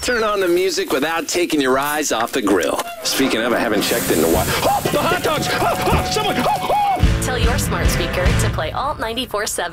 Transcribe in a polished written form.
turn on the music without taking your eyes off the grill. Speaking of, I haven't checked in a while. Oh, the hot dogs! Oh, someone! Tell your smart speaker to play Alt 94.7.